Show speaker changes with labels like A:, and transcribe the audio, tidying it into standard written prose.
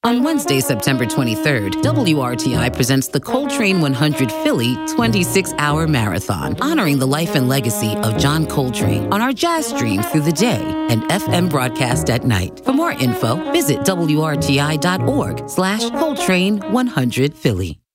A: On Wednesday, September 23rd, WRTI presents the Coltrane 100 Philly 26-hour marathon, honoring the life and legacy of John Coltrane on our jazz stream through the day and FM broadcast at night. For more info, visit WRTI.org/Coltrane 100 Philly.